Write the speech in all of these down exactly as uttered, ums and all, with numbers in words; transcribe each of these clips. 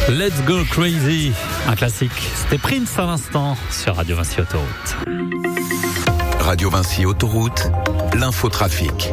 Let's Go Crazy, un classique. C'était Prince à l'instant sur Radio Vinci Autoroute. Radio Vinci Autoroute, l'infotrafic.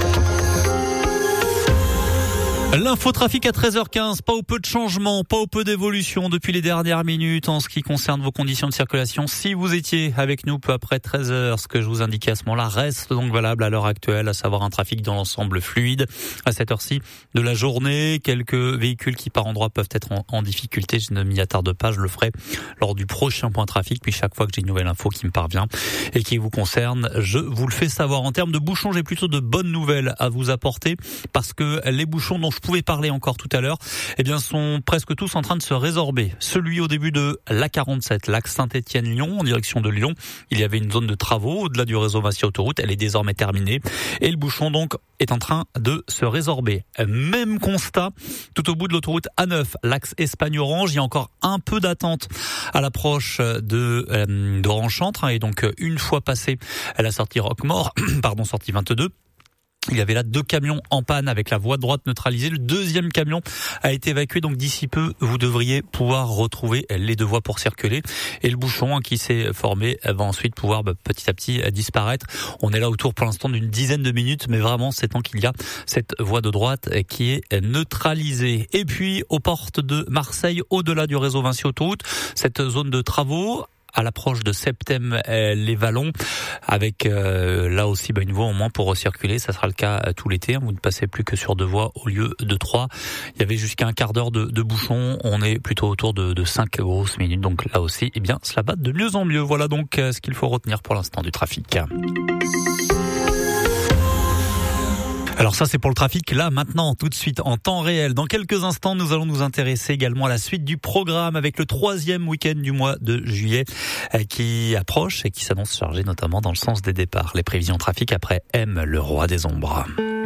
L'infotrafic à treize heures quinze, pas ou peu de changements, pas ou peu d'évolutions depuis les dernières minutes en ce qui concerne vos conditions de circulation. Si vous étiez avec nous peu après treize heures, ce que je vous indiquais à ce moment-là reste donc valable à l'heure actuelle, à savoir un trafic dans l'ensemble fluide. À cette heure-ci de la journée, quelques véhicules qui par endroits peuvent être en, en difficulté. Je ne m'y attarde pas, je le ferai lors du prochain point trafic. Puis chaque fois que j'ai une nouvelle info qui me parvient et qui vous concerne, je vous le fais savoir. En termes de bouchons, j'ai plutôt de bonnes nouvelles à vous apporter parce que les bouchons dont je pouvais parler encore tout à l'heure, eh bien, sont presque tous en train de se résorber. Celui au début de l'A quarante-sept, l'axe Saint-Étienne-Lyon, en direction de Lyon, il y avait une zone de travaux au-delà du réseau Vinci Autoroute, elle est désormais terminée, et le bouchon donc est en train de se résorber. Même constat, tout au bout de l'autoroute A neuf, l'axe Espagne-Orange, il y a encore un peu d'attente à l'approche de euh, d'Orange-Chantre, hein, et donc une fois passé à la sortie Roquemort, pardon, sortie vingt-deux, il y avait là deux camions en panne avec la voie droite neutralisée. Le deuxième camion a été évacué, donc d'ici peu, vous devriez pouvoir retrouver les deux voies pour circuler. Et le bouchon hein, qui s'est formé va ensuite pouvoir bah, petit à petit disparaître. On est là autour pour l'instant d'une dizaine de minutes, mais vraiment c'est tant qu'il y a cette voie de droite qui est neutralisée. Et puis aux portes de Marseille, au-delà du réseau Vinci Autoroute, cette zone de travaux à l'approche de Septem-les-Vallons, avec euh, là aussi bah, une voie au moins pour recirculer. Ça sera le cas euh, tout l'été. Vous ne passez plus que sur deux voies au lieu de trois. Il y avait jusqu'à un quart d'heure de, de bouchon. On est plutôt autour de, de cinq grosses minutes. Donc là aussi, eh bien, cela va de mieux en mieux. Voilà donc euh, ce qu'il faut retenir pour l'instant du trafic. Alors ça c'est pour le trafic, là maintenant tout de suite en temps réel. Dans quelques instants nous allons nous intéresser également à la suite du programme avec le troisième week-end du mois de juillet qui approche et qui s'annonce chargé notamment dans le sens des départs. Les prévisions trafic après M, le roi des ombres.